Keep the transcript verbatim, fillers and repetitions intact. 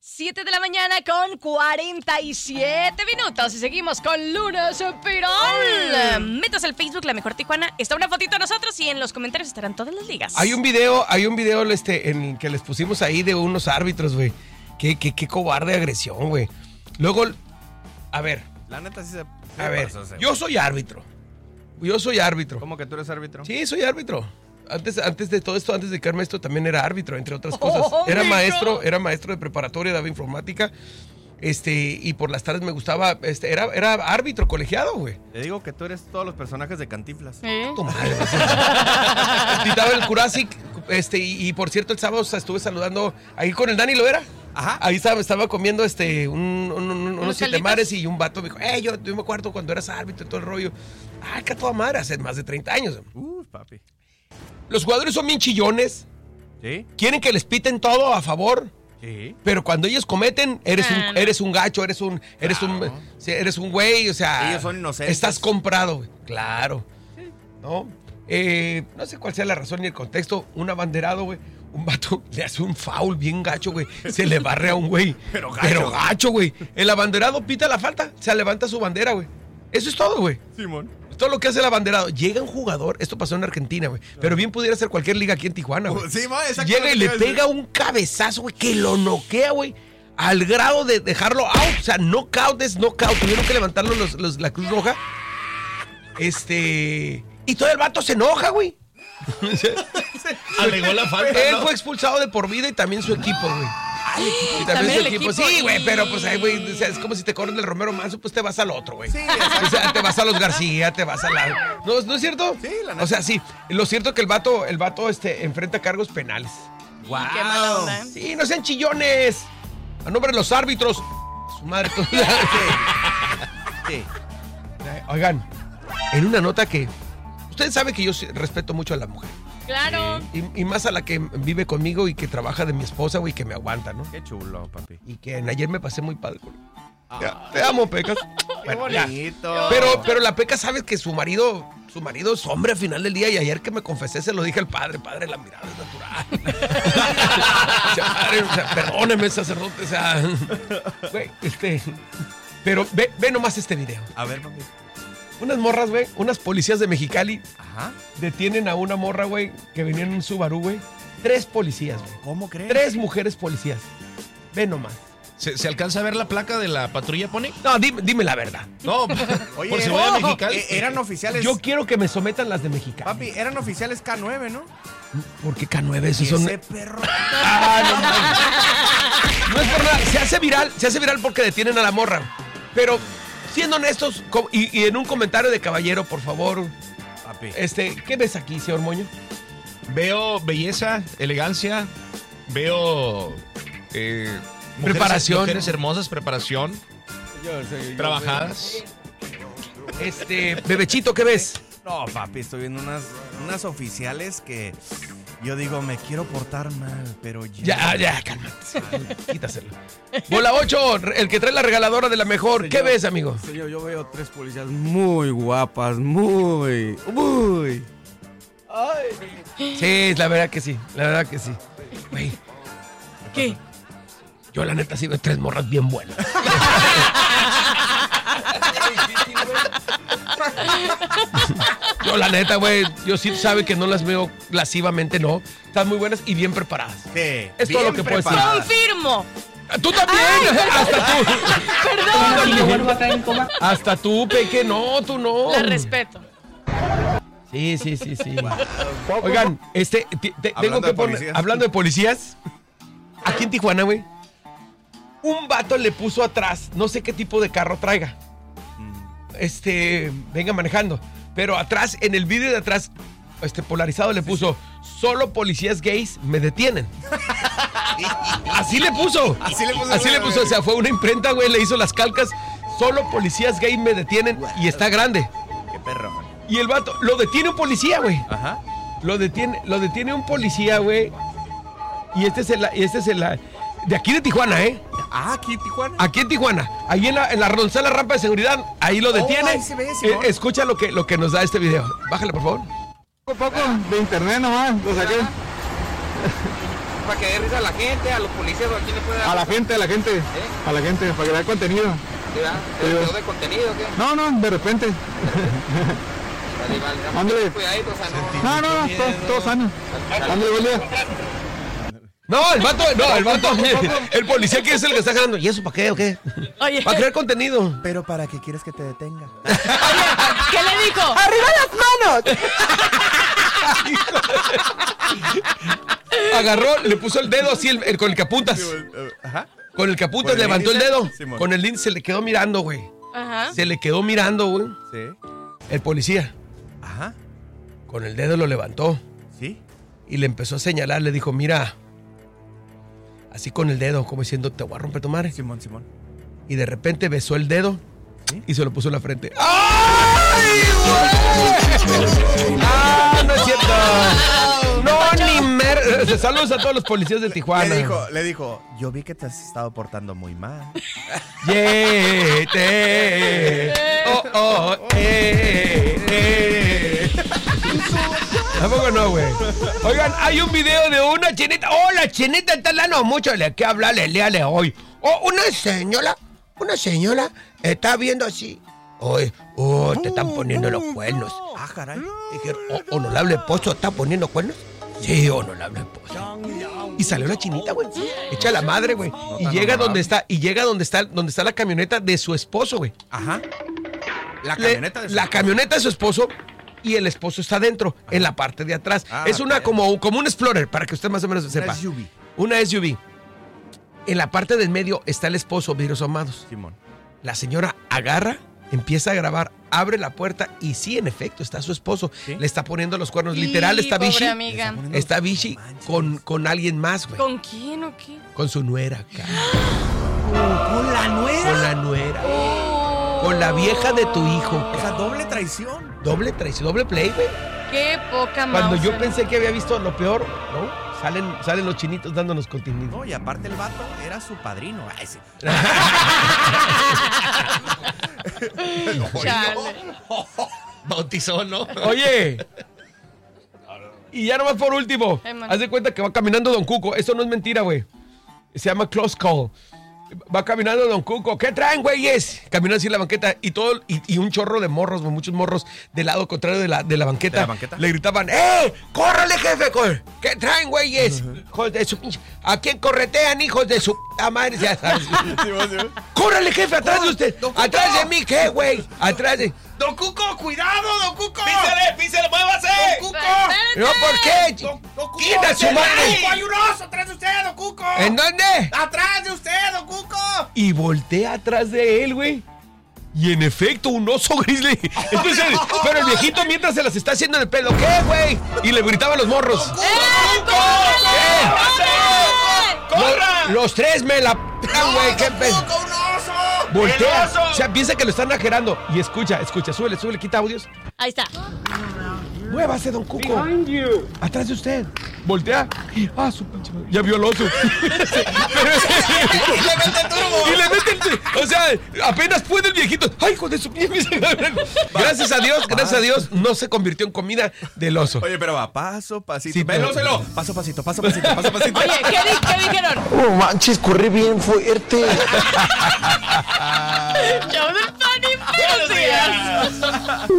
siete de la mañana con cuarenta y siete minutos y seguimos con Lunes Viral. Métase al Facebook La Mejor Tijuana, está una fotito de nosotros y en los comentarios estarán todas las ligas. Hay un video, hay un video este, en el que les pusimos ahí de unos árbitros, güey. Qué, qué, qué cobarde agresión, güey. Luego, a ver. La neta sí se... A ver, yo soy árbitro. Yo soy árbitro. ¿Cómo que tú eres árbitro? Sí, soy árbitro. Antes, antes de todo esto, antes de dedicarme a esto, también era árbitro, entre otras cosas. Oh, era mijo. maestro, era maestro de preparatoria, daba informática. Este, y por las tardes me gustaba, este, era, era árbitro colegiado, güey. Te digo que tú eres todos los personajes de Cantinflas. ¿Eh? Tu madre. Titaba el Jurassic, este, y, y por cierto, el sábado estuve saludando ahí con el Dani Loera. Ajá. Ahí estaba, estaba comiendo este un, un, un, unos ¿Unos siete calditos? mares y un vato me dijo, eh, yo, yo me acuerdo cuando eras árbitro y todo el rollo. Ah, que a toda madre, hace más de treinta años. Uh, papi. Los jugadores son bien chillones, ¿Sí? quieren que les piten todo a favor, Sí. pero cuando ellos cometen, eres Ah, un, no. eres un gacho, eres un, eres Claro. un, sí, eres un güey, o sea. Ellos son inocentes. Estás comprado, güey. Claro. ¿No? Eh, no sé cuál sea la razón ni el contexto. Un abanderado, güey. Un vato le hace un foul bien gacho, güey. Se le barre a un güey. Pero gacho. Pero gacho, güey. El abanderado pita la falta. Se levanta su bandera, güey. Eso es todo, güey. Simón. Todo lo que hace el abanderado. Llega un jugador, esto pasó en Argentina, güey. Pero bien pudiera ser cualquier liga aquí en Tijuana, güey. Sí, ma, exacto. Llega y le pega un cabezazo, güey, que lo noquea, güey. Al grado de dejarlo out. O sea, knockout es knockout. Tuvieron que levantarlo los, los, la Cruz Roja. Este. Y todo el vato se enoja, güey. Alegó la falta, Él ¿no? fue expulsado de por vida y también su equipo, güey. Y también, También su el equipo. equipo, Sí, güey, y- pero pues ahí, güey, o sea, es como si te corren del Romero Manso, pues te vas al otro, güey. Sí, exacto. O sea, te vas a los García, te vas a la... ¿No, ¿no es cierto? Sí, la neta. O sea, sí. Lo cierto es que el vato, el vato este, enfrenta cargos penales. Wow. Qué mala onda. Sí, no sean chillones. A nombre de los árbitros. Su madre. todo- Sí. Oigan, en una nota que... Ustedes saben que yo sí respeto mucho a la mujer. Claro. Y, y más a la que vive conmigo y que trabaja de mi esposa, güey, que me aguanta, ¿no? Qué chulo, papi. Y que ayer me pasé muy padre con Ya, te amo, Pecas. Qué Bueno, ya. bonito. Pero, pero la Peca sabe que su marido, su marido es hombre al final del día y ayer que me confesé se lo dije al padre, padre, la mirada es natural. O sea, padre, o sea, perdóneme, sacerdote, o sea, güey, este, pero ve, ve nomás este video. A ver, papi. Unas morras, güey, unas policías de Mexicali Ajá. detienen a una morra, güey, que venía en un Subaru, güey. Tres policías, güey. ¿Cómo crees? Tres mujeres policías. Ve nomás. ¿Se, se alcanza a ver la placa de la patrulla, Pony? No, dime, dime la verdad. No, Oye, por si voy a oh, Mexicali. eh, eran oficiales. Yo quiero que me sometan las de Mexicali. Papi, eran oficiales K nueve, ¿no? Porque K nueve, esos Y son... ese perro. Ah, no, mames. No es por nada. Se hace viral, se hace viral porque detienen a la morra. Pero, siendo honestos, co- y, y en un comentario de caballero, por favor, Papi. este, ¿qué ves aquí, señor Moño? Veo belleza, elegancia, veo eh, mujeres- Preparación. mujeres hermosas, preparación, trabajadas. Este, bebechito, ¿qué ves? No, papi, estoy viendo unas, unas oficiales que yo digo, me quiero portar mal, pero ya. Ya, ya, cálmate. Quítaselo. Bola ocho, el que trae la regaladora de la mejor. ¿Qué Señor. ves, amigo? Señor, yo veo tres policías muy guapas, muy, muy. Sí, la verdad que sí, la verdad que sí. Güey, ¿Qué? yo la neta sí veo tres morras bien buenas. Yo la neta, güey, yo sí sabe que no las veo lascivamente, no. Están muy buenas y bien preparadas. Sí, Es todo lo que puedo decir. preparadas. Confirmo. Tú también, hasta tú. Perdón. Hasta tú, Peque, no, tú no. La respeto. Sí, sí, sí, sí. Oigan, este, te- te- tengo Hablando que de poner, policías. hablando de policías, aquí en Tijuana, güey, un vato le puso atrás, no sé qué tipo de carro traiga, este, venga manejando, pero atrás, en el vídeo de atrás, este, polarizado le puso, solo policías gays me detienen. Así le puso. Así le puso, Así le güey. puso, o sea, fue una imprenta, güey, le hizo las calcas, solo policías gays me detienen y está grande. Qué perro. Y el vato, lo detiene un policía, güey. Ajá. Lo detiene, lo detiene un policía, güey. Y este es el, y este es el, de aquí de Tijuana, ¿eh? Ah, aquí en Tijuana. Aquí en Tijuana. Ahí en la, en la Ronzal, la rampa de seguridad, ahí lo detiene. ahí se ve, Eh, Simón. escucha lo que, lo que nos da este video. Bájale, por favor. Poco a poco de internet nomás, lo saqué. para que dé risa a la gente, a los policías, ¿a quién le puede dar? A la gente, a la gente, ¿Eh? a la gente, para que dé contenido. ¿Sí, verdad? ¿Te quedó de contenido o qué? No, no, de repente. Vale, vale, dame Ándale. cuidadito, o sea, No, no. no, no, todo, todo sano. Ándale, buen día. No, el vato, no, el vato, el policía que es el que está jalando. ¿Y eso para qué o qué? Oye, Para crear contenido. Pero ¿para qué quieres que te detenga? ¿qué le dijo? ¡Arriba las manos! Agarró, le puso el dedo así, el, el- con el que apuntas. Ajá. Con el que apuntas, ¿Con el levantó el índice? dedo. Simón. Con el índice se le quedó mirando, güey. Ajá. Se le quedó mirando, güey. Sí. El policía. Ajá. Con el dedo lo levantó Sí. y le empezó a señalar. Le dijo, mira. Así con el dedo, como diciendo, te voy a romper tu madre. Simón, Simón. Y de repente besó el dedo ¿Sí? y se lo puso en la frente. ¡Ay, güey! ¡Ah, no es cierto! No, ni mer... Saludos a todos los policías de Tijuana. Le dijo, le dijo, yo vi que te has estado portando muy mal. Yeah, te- oh, oh, eh, eh. Tampoco no, güey. Oigan, hay un video de una chinita. Oh, la chinita está hablando mucho. ¿De qué hablarle? Léale hoy. Oh, una señora, una señora está viendo así. Oye, oh, te están poniendo los cuernos. Ah, caray. Dijeron, oh, honorable esposo, ¿está poniendo cuernos? Sí, honorable esposo. Y salió la chinita, güey. Echa la madre, güey. Y tan llega honorable. donde está, y llega donde está, donde está la camioneta de su esposo, güey. Ajá. La Le- camioneta de su la esposo. camioneta de su esposo y el esposo está dentro, en la parte de atrás. Ah, es una ok. como, como un Explorer, para que usted más o menos sepa. S U V. Una S U V. En la parte del medio está el esposo, vidrios ahumados. Simón. La señora agarra, empieza a grabar, abre la puerta y sí, en efecto, está su esposo. ¿Sí? Le está poniendo los cuernos. Y, Literal, está pobre Vichy. amiga. Está Vichy Manches. con, con alguien más, güey. ¿Con quién o qué? Con su nuera acá. ¿Con la nuera? Con la nuera. Oh. Con la vieja de tu hijo. O sea, doble traición. Doble traición, doble play, güey. Qué poca Cuando yo Mauser. pensé que había visto lo peor, ¿no? Salen, salen los chinitos dándonos contenido. No, y aparte el vato era su padrino. Ay, sí. Chale. Bautizó, ¿no? Oye. Y ya nomás por último. Ay, man. Haz de cuenta que va caminando Don Cuco. Esto no es mentira, güey. Se llama Close Call. Va caminando Don Cuco. ¿Qué traen, güeyes? Caminando así en la banqueta y todo, y, y un chorro de morros, güey, muchos morros del lado contrario de la, de la banqueta. ¿De la banqueta? Le gritaban, ¡eh! ¡Córrale, jefe! cor- ¿Qué traen, güeyes? Hijos de su pinche- ¿A quién corretean, hijos de su puta madre? Ya sabes. ¡Córrale, jefe! ¡Atrás de usted! Don Cuco. ¡Atrás de mí, qué, güey! ¡Atrás de... ¡Don Cuco, cuidado, Don Cuco! ¡Písale, písale, muévase! ¡Don Cuco! Espérate. ¿No por qué? Don, don Cuco, ¡Quita su ¡Don madre! Cuco, hay un oso atrás de usted, Don Cuco! ¿En dónde? ¡Atrás de usted, Don Cuco! Y voltea atrás de él, güey. Y en efecto, un oso grizzly. Entonces, pero el viejito mientras se las está haciendo en el pelo, ¿qué, güey? Y le gritaban los morros. ¡Eh, córrele! Los, los tres me la pegan, güey. ¿Qué pe- ¡Cuco, un oso! Voltea. ¡El oso! O sea, piensa que lo están ajerando. Y escucha, escucha, súbele, súbele, quita audios. Ahí está. Muévase, don Cuco. Atrás de usted. Voltea. Ah, su pinche madre. Ya vio al oso. ¡Y le mete turbo! Y le mete el- O sea, apenas puede el viejito. ¡Ay, hijo de su pinche madre! Gracias a Dios, gracias a Dios, no se convirtió en comida del oso. Oye, pero va paso, pasito. Sí, pero- Velócelo. Paso, pasito, paso, pasito, paso, pasito. Oye, ¿qué, di- qué dijeron? ¡Oh, manches! Corrí bien fuerte. Show del Funny. Buenos días.